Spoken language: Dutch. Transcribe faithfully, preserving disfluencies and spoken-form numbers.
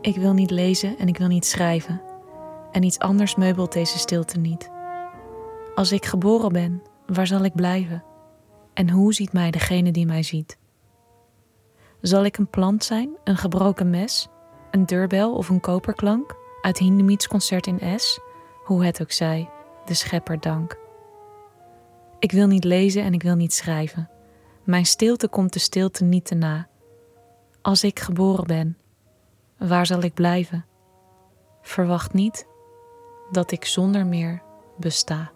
Ik wil niet lezen en ik wil niet schrijven. En iets anders meubelt deze stilte niet. Als ik geboren ben, waar zal ik blijven? En hoe ziet mij degene die mij ziet? Zal ik een plant zijn, een gebroken mes, een deurbel of een koperklank uit Hindemiets concert in S? Hoe het ook zij, de schepper dank. Ik wil niet lezen en ik wil niet schrijven. Mijn stilte komt de stilte niet te na. Als ik geboren ben, waar zal ik blijven? Verwacht niet dat ik zonder meer besta.